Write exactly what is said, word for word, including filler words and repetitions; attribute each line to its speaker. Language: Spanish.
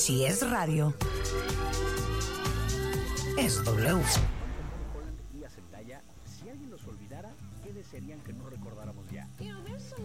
Speaker 1: Si es radio, es W.
Speaker 2: Y a Zendaya, si alguien los olvidara, ¿qué desearían que no recordáramos ya?